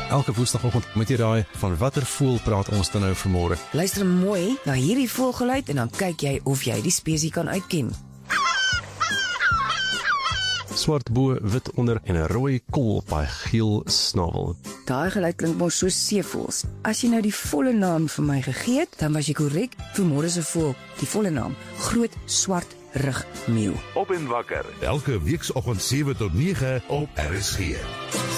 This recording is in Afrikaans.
Elke woensdagoggend moet jy raai van watter voël praat ons dan nou vanmôre. Luister mooi na hierdie voëlgeluid en dan kyk jy of jy die spesies kan uitken. Swart bo, wit onder en 'n rooi kol op hy geel snavel. Daai geluid klink mos so seevoëls. As jy nou die volle naam vir my gegee het, dan was jy korrek. Vanmôre se voël, die volle naam, groot swart rugmeeu. Op en wakker, elke weekoggend 7 tot 9 op RSG.